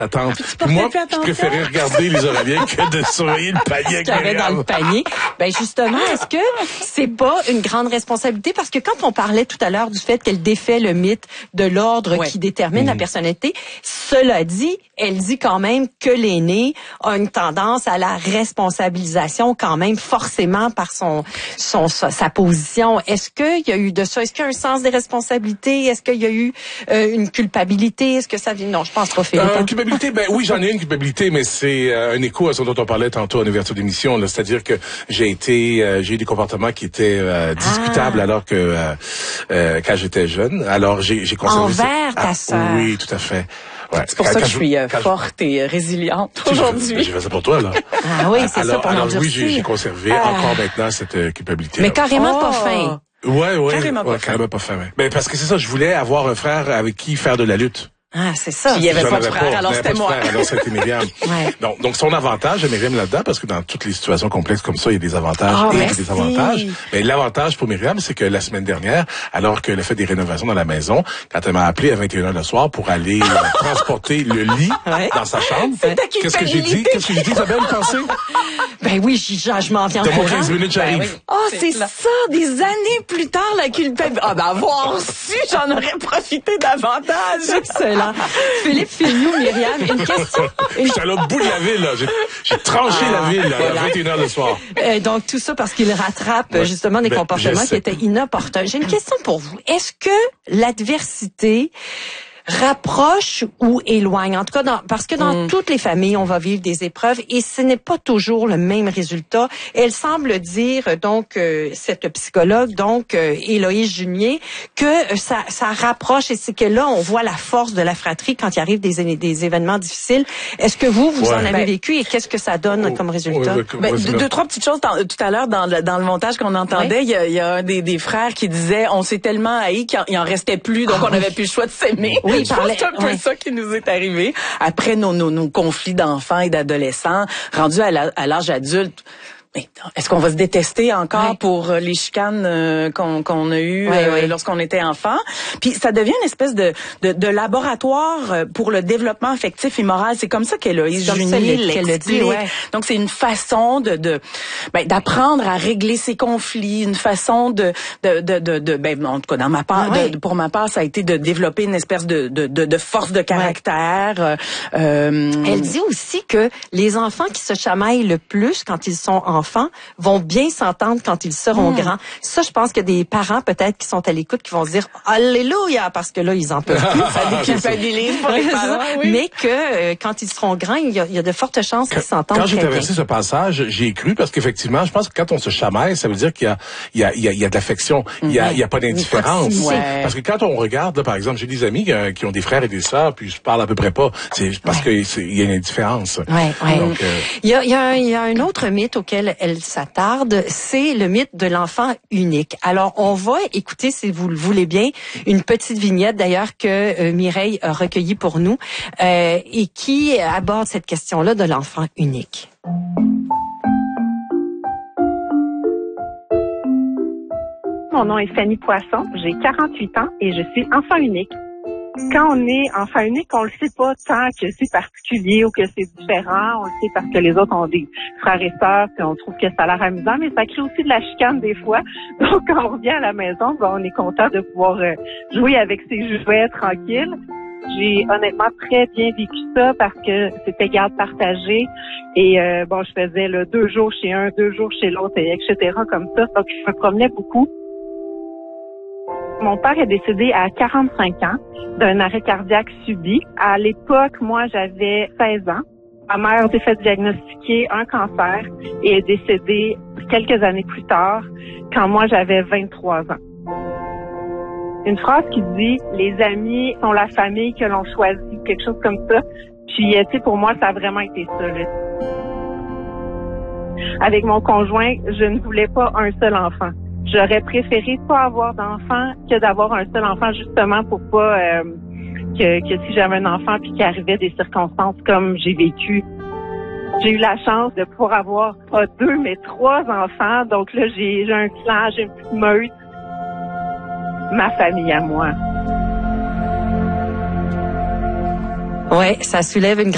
Attends. Moi, je préférais regarder les Oraliens que de surveiller le panier avec qu'il y avait dans le panier. Ben justement, est-ce que c'est pas une grande responsabilité? Parce que quand on parlait tout à l'heure du fait qu'elle défait le mythe de l'ordre qui détermine la personnalité, cela dit, elle dit quand même que l'aîné a une tendance à la responsabilisation quand même forcément par sa position. Est-ce qu'il y a eu de ça? Est-ce qu'il y a un sens des responsabilités? Est-ce qu'il y a eu une culpabilité? Est-ce que ça vient? Non, je pense pas, Philippe. Culpabilité, ben oui, j'en ai une culpabilité, mais c'est un écho à ce dont on parlait tantôt en ouverture d'émission. C'est-à-dire que j'ai eu des comportements qui étaient discutables alors que quand j'étais jeune. Alors j'ai conservé envers ta sœur. Oui, tout à fait. Ouais. C'est pour ça que je suis forte et résiliente aujourd'hui. J'ai fait ça pour toi, là. Ah oui, c'est ça pour l'endurcir. Alors oui, j'ai conservé encore maintenant cette culpabilité. Mais carrément pas fin. Ouais. Carrément pas fin. Mais parce que c'est ça, je voulais avoir un frère avec qui faire de la lutte. Ah, c'est ça. Il y avait pas de frère, alors c'était moi. Alors c'était Myriam. Donc son avantage, Myriam là-dedans, parce que dans toutes les situations complexes comme ça, il y a des avantages et des désavantages. Mais l'avantage pour Myriam, c'est que la semaine dernière, alors qu'elle a fait des rénovations dans la maison, quand elle m'a appelé à 21h le soir pour aller transporter le lit dans sa chambre, qu'est-ce que j'ai dit, Isabelle, pensez? Ben oui, je m'en viens. De mon 15 minutes, j'arrive. Ben oui. C'est ça, des années plus tard, la culpabilité. Ah ben avoir su, j'en aurais profité davantage. Excellent. Philippe, file-nous, Myriam, une question. J'étais là au bout de la ville, là. J'ai tranché la ville, là, à 21h le soir. Donc, tout ça parce qu'il rattrape, justement, des comportements qui étaient inopportuns. J'ai une question pour vous. Est-ce que l'adversité rapproche ou éloigne? En tout cas, parce que dans toutes les familles, on va vivre des épreuves et ce n'est pas toujours le même résultat. Elle semble dire, donc, cette psychologue, donc, Héloïse Junier, que ça rapproche et c'est que là, on voit la force de la fratrie quand il arrive des événements difficiles. Est-ce que vous en avez vécu et qu'est-ce que ça donne comme résultat? Deux, trois petites choses. Tout à l'heure, dans le montage qu'on entendait, il y a un des frères qui disait, on s'est tellement haïs qu'il en restait plus, donc on n'avait plus le choix de s'aimer. Oui, c'est un peu ça qui nous est arrivé. Après nos conflits d'enfants et d'adolescents, rendus à l'âge adulte, mais est-ce qu'on va se détester encore pour les chicanes qu'on a eues lorsqu'on était enfant? Puis ça devient une espèce de laboratoire pour le développement affectif et moral. C'est comme ça qu'Héloïse Junier l'explique. Donc c'est une façon d'apprendre à régler ses conflits, une façon en tout cas dans ma part, pour ma part, ça a été de développer une espèce de force de caractère. Elle dit aussi que les enfants qui se chamaillent le plus quand ils sont enfants vont bien s'entendre quand ils seront grands. Ça, je pense qu'il y a des parents peut-être qui sont à l'écoute qui vont se dire alléluia parce que là ils en peuvent plus. Ça déculpabilise pour les parents. Mais que quand ils seront grands, il y a de fortes chances qu'ils s'entendent. Quand j'ai traversé ce passage, j'y ai cru parce qu'effectivement, je pense que quand on se chamaille, ça veut dire qu'il y a de l'affection, il y a pas d'indifférence. Parce que quand on regarde, là, par exemple, j'ai des amis qui ont des frères et des sœurs, puis je parle à peu près pas, c'est parce que il y a une indifférence. Donc, il y a un autre mythe auquel elle s'attarde, c'est le mythe de l'enfant unique. Alors, on va écouter, si vous le voulez bien, une petite vignette d'ailleurs que Mireille a recueillie pour nous et qui aborde cette question-là de l'enfant unique. Mon nom est Fanny Poisson, j'ai 48 ans et je suis enfant unique. Quand on est enfant unique, on le sait pas tant que c'est particulier ou que c'est différent. On le sait parce que les autres ont des frères et sœurs, puis on trouve que ça a l'air amusant, mais ça crée aussi de la chicane des fois. Donc, quand on revient à la maison, on est content de pouvoir jouer avec ses jouets tranquilles. J'ai honnêtement très bien vécu ça parce que c'était garde partagée et je faisais 2 jours chez un, 2 jours chez l'autre, et etc. comme ça. Donc, je me promenais beaucoup. Mon père est décédé à 45 ans d'un arrêt cardiaque subi. À l'époque, moi, j'avais 16 ans. Ma mère s'est fait diagnostiquer un cancer et est décédée quelques années plus tard, quand moi, j'avais 23 ans. Une phrase qui dit « Les amis sont la famille que l'on choisit », quelque chose comme ça. Puis, pour moi, ça a vraiment été ça, là. Avec mon conjoint, je ne voulais pas un seul enfant. J'aurais préféré pas avoir d'enfant que d'avoir un seul enfant, justement pour pas que si j'avais un enfant puis qu'il arrivait des circonstances comme j'ai vécu. J'ai eu la chance de pouvoir avoir pas 2 mais 3 enfants. Donc là, j'ai un clan, j'ai une petite meute. Ma famille à moi. Ouais, ça soulève une